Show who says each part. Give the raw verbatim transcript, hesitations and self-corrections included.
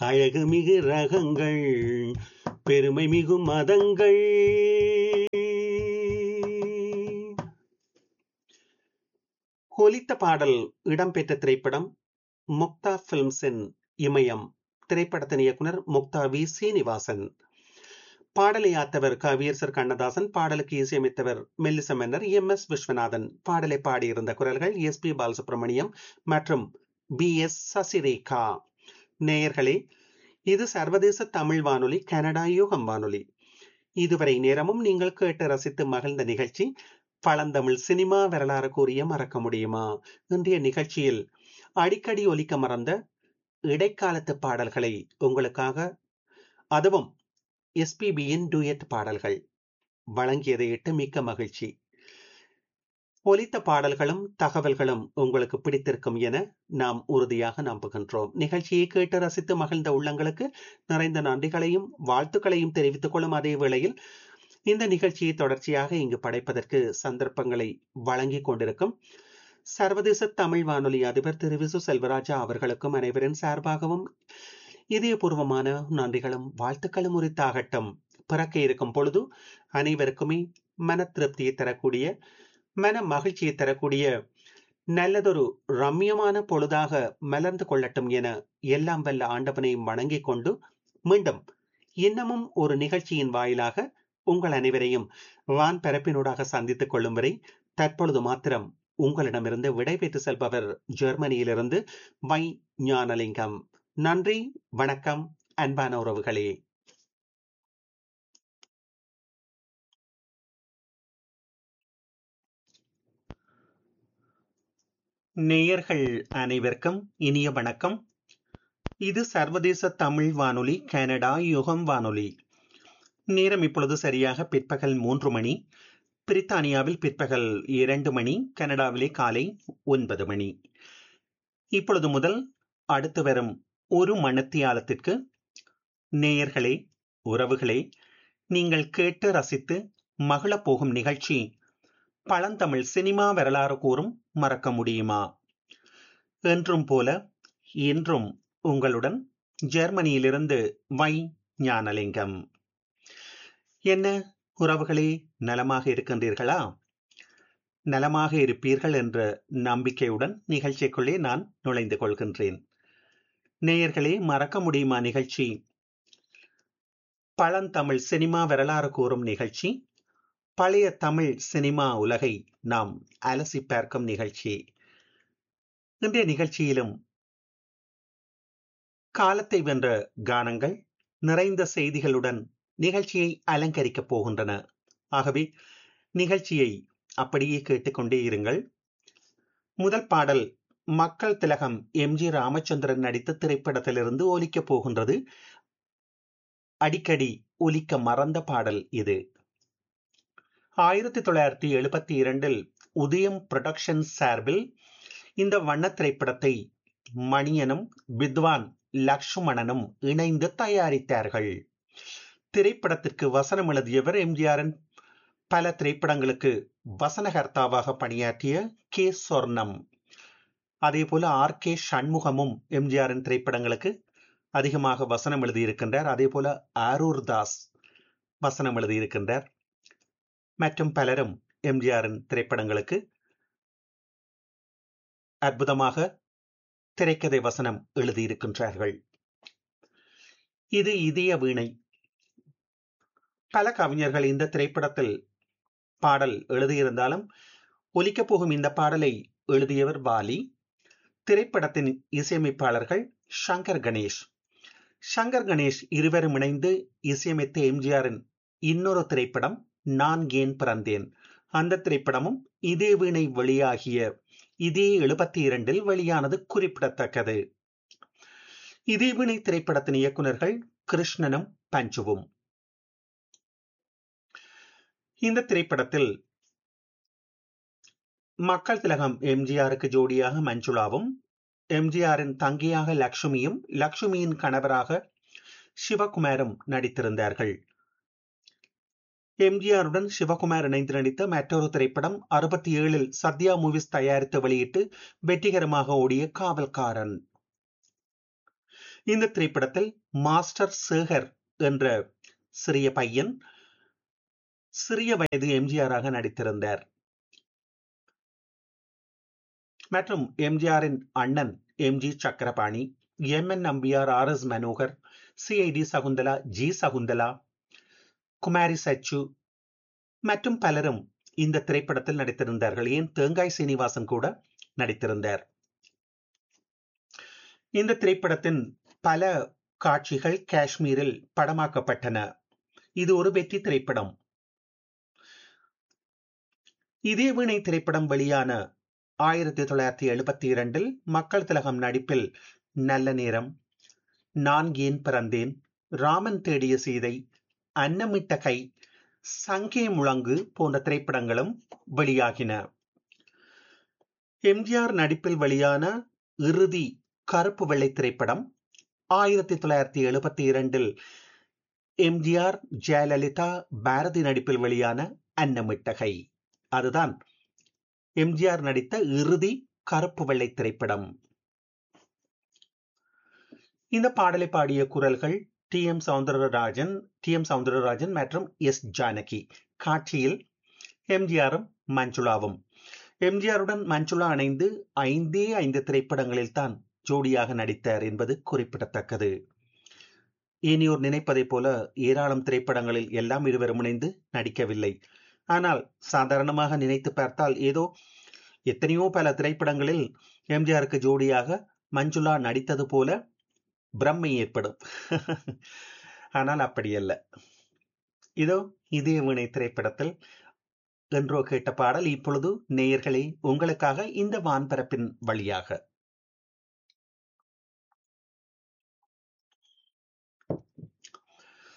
Speaker 1: அழகு மிகு ரகங்கள், பெருமை மிகு மதங்கள். ஒலித்த பாடல் இடம்பெற்ற திரைப்படம் முக்தா பிலிம்ஸின் இமயம். திரைப்படத்தின் இயக்குனர் முக்தா வி சீனிவாசன். பாடலை ஆத்தவர் கவியரசர் கண்ணதாசன். பாடலுக்கு இசையமைத்தவர் மெல்லிச மன்னர் எம் எஸ் விஸ்வநாதன். பாடலை பாடியிருந்த குரல்கள் எஸ் பி பாலசுப்ரமணியம் மற்றும் பி எஸ் சசிரேகா. நேயர்களே, இது சர்வதேச தமிழ் வானொலி, கனடா யூகம் வானொலி. இதுவரை நேரமும் நீங்கள் கேட்டு ரசித்து மகிழ்ந்த நிகழ்ச்சி பழந்தமிழ் சினிமா வரலாறு கூறிய மறக்க முடியுமா. இன்றைய நிகழ்ச்சியில் அடிக்கடி ஒலிக்க மறந்த இடைக்காலத்து பாடல்களை உங்களுக்காக, அதுவும் எஸ்பிபியின் டூயட் பாடல்கள் வழங்கியதை இட்டு மிக்க மகிழ்ச்சி. ஒலித்த பாடல்களும் தகவல்களும் உங்களுக்கு பிடித்திருக்கும் என நாம் உறுதியாக நம்புகின்றோம். நிகழ்ச்சியை கேட்டு ரசித்து மகிழ்ந்த உள்ளங்களுக்கு நிறைந்த நன்றிகளையும் வாழ்த்துக்களையும் தெரிவித்துக் கொள்ளும் அதே வேளையில் இந்த நிகழ்ச்சியை தொடர்ச்சியாக இங்கு படைப்பதற்கு சந்தர்ப்பங்களை வழங்கிக் கொண்டிருக்கும் சர்வதேச தமிழ் வானொலி அதிபர் திரு விசு செல்வராஜா அவர்களுக்கும் அனைவரின் சார்பாகவும் இதயபூர்வமான நன்றிகளும் வாழ்த்துக்களும் உரித்தாகட்டும். பிறக்க இருக்கும் பொழுது அனைவருக்குமே மன திருப்தியை தரக்கூடிய, மன மகிழ்ச்சியை தரக்கூடிய நல்லதொரு ரம்யமான பொழுதாக மலர்ந்து கொள்ளட்டும் என எல்லாம் வல்ல ஆண்டவனையும் வணங்கிக் கொண்டு மீண்டும் இன்னமும் ஒரு நிகழ்ச்சியின் வாயிலாக உங்கள் அனைவரையும் வான் பரப்பினூடாக சந்தித்துக் கொள்ளும் வரை தற்பொழுது மாத்திரம் உங்களிடமிருந்து விடைபெற்று செல்பவர் ஜெர்மனியிலிருந்து வை ஞானலிங்கம். நன்றி, வணக்கம், அன்பான உறவுகளே. நேயர்கள் அனைவருக்கும் இனிய வணக்கம். இது சர்வதேச தமிழ் வானொலி, கனடா யுகம் வானொலி. நேரம் இப்பொழுது சரியாக பிற்பகல் மூன்று மணி. பிரித்தானியாவில் பிற்பகல் இரண்டு மணி, கனடாவிலே காலை ஒன்பது மணி. இப்பொழுது முதல் அடுத்து வரும் ஒரு மணித்தியாலத்திற்கு நேயர்களே, உறவுகளே, நீங்கள் கேட்டு ரசித்து மகிழப் போகும் நிகழ்ச்சி பழந்தமிழ் சினிமா வரலாறு கூறும் மறக்க முடியுமா. என்றும் போல இன்றும் உங்களுடன் ஜெர்மனியிலிருந்து வை ஞானலிங்கம். என்ன உறவுகளே, நலமாக இருக்கின்றீர்களா? நலமாக இருப்பீர்கள் என்ற நம்பிக்கையுடன் நிகழ்ச்சிக்குள்ளே நான் நுழைந்து கொள்கின்றேன். நேயர்களே, மறக்க முடியுமா நிகழ்ச்சி பழந்தமிழ் சினிமா வரலாறு கூறும் நிகழ்ச்சி. பழைய தமிழ் சினிமா உலகை நாம் அலசி பார்க்கும் நிகழ்ச்சி. இன்றைய நிகழ்ச்சியிலும் காலத்தை வென்ற கானங்கள் நிறைந்த செய்திகளுடன் நிகழ்ச்சியை அலங்கரிக்கப் போகின்றன. ஆகவே நிகழ்ச்சியை அப்படியே கேட்டுக்கொண்டே இருங்கள். முதல் பாடல் மக்கள் திலகம் எம் ஜி ராமச்சந்திரன் நடித்த திரைப்படத்திலிருந்து ஒலிக்கப் போகின்றது. அடிக்கடி ஒலிக்க மறந்த பாடல் இது. ஆயிரத்தி தொள்ளாயிரத்தி எழுபத்தி இரண்டில் உதயம் புரொடக்ஷன் சார்பில் இந்த வண்ண திரைப்படத்தை மணியனும் வித்வான் லக்ஷ்மணனும் இணைந்து தயாரித்தார்கள். திரைப்படத்திற்கு வசனம் எழுதியவர் எம்ஜிஆரின் பல திரைப்படங்களுக்கு வசனகர்த்தாவாக பணியாற்றிய கே சொர்ணம். அதே போல ஆர் கே சண்முகமும் எம்ஜிஆரின் திரைப்படங்களுக்கு அதிகமாக வசனம் எழுதியிருக்கின்றார். அதே போல ஆரூர் தாஸ் வசனம் எழுதியிருக்கின்றார். மற்றும் பலரும் எம்ஜிஆரின் திரைப்படங்களுக்கு அற்புதமாக திரைக்கதை வசனம் எழுதியிருக்கின்றார்கள். இது இதய வீணை. பல கவிஞர்கள் இந்த திரைப்படத்தில் பாடல் எழுதியிருந்தாலும் ஒலிக்கப் போகும் இந்த பாடலை எழுதியவர் வாலி. திரைப்படத்தின் இசையமைப்பாளர்கள் சங்கர் கணேஷ். சங்கர் கணேஷ் இருவரும் இணைந்து இசையமைத்த எம்ஜிஆரின் இன்னொரு திரைப்படம் நான் ஏன் பிறந்தேன். அந்த திரைப்படமும் இதே வீணை வெளியாகிய இதே எழுபத்தி இரண்டில் வெளியானது குறிப்பிடத்தக்கது. இதே வீணை திரைப்படத்தின் இயக்குநர்கள் கிருஷ்ணனும் பஞ்சுவும். இந்த திரைப்படத்தில் மக்கள் திலகம் எம்ஜிஆருக்கு ஜோடியாக மஞ்சுளாவும், எம்ஜிஆரின் தங்கையாக லட்சுமியும், லட்சுமியின் கணவராக சிவகுமாரும் நடித்திருந்தார்கள். எம்ஜிஆருடன் சிவகுமார் இணைந்து நடித்த மற்றொரு திரைப்படம் அறுபத்தி ஏழில் சத்யா மூவிஸ் தயாரித்து வெளியிட்டு வெற்றிகரமாக ஓடிய காவல்காரன். இந்த திரைப்படத்தில் மாஸ்டர் சேகர் என்ற சிறிய பையன் சிறிய வயது எம்ஜிஆராக நடித்திருந்தார். மற்றும் எம்ஜிஆரின் அண்ணன் M G Chakrapani, M N Nambiar, R S Manohar, C ஐ டி சகுந்தலா, ஜி சகுந்தலா, குமாரி சச்சு மற்றும் பலரும் இந்த திரைப்படத்தில் நடித்திருந்தார்கள். ஏன் தேங்காய் சீனிவாசன் கூட நடித்திருந்தார். இந்த திரைப்படத்தின் பல காட்சிகள் காஷ்மீரில் படமாக்கப்பட்டன. இது ஒரு வெற்றி திரைப்படம். இதே வீணை திரைப்படம் வெளியான ஆயிரத்தி தொள்ளாயிரத்தி எழுபத்தி இரண்டில் மக்கள் திலகம் நடிப்பில் நல்ல நேரம், நான் ஏன் பிறந்தேன், ராமன் தேடிய சீதை, அன்னமிட்ட கை, சங்கே முழங்கு போன்ற திரைப்படங்களும் வெளியாகின. எம்ஜிஆர் நடிப்பில் வெளியான இறுதி கருப்பு வெள்ளை திரைப்படம் ஆயிரத்தி தொள்ளாயிரத்தி எழுபத்தி இரண்டில் எம்ஜிஆர், ஜெயலலிதா, பாரதி நடிப்பில் வெளியான அன்னமிட்டகை. அதுதான் எம்ஜிஆர் நடித்த இறுதி கருப்பு வெள்ளை திரைப்படம். இந்த பாடலை பாடிய குரல்கள் D M Soundararajan D M Soundararajan மற்றும் எஸ் ஜானகி. காட்சியில் எம்ஜிஆரும் மஞ்சுளாவும். எம்ஜிஆருடன் மஞ்சுளா இணைந்து ஐந்தே ஐந்து திரைப்படங்களில் தான் ஜோடியாக நடித்தார் என்பது குறிப்பிடத்தக்கது. இனியோர் நினைப்பதைப் போல ஏராளம் திரைப்படங்களில் எல்லாம் இருவரும் இணைந்து நடிக்கவில்லை. ஆனால் சாதாரணமாக நினைத்து பார்த்தால் ஏதோ எத்தனையோ பல திரைப்படங்களில் எம்ஜிஆருக்கு ஜோடியாக மஞ்சுளா நடித்தது போல பிரம்மை ஏற்படும். ஆனால் அப்படியல்ல. இதோ இதே வீணை திரைப்படத்தில் என்றோ கேட்ட பாடல் இப்பொழுது நேயர்களே உங்களுக்காக இந்த வான்பரப்பின் வழியாக.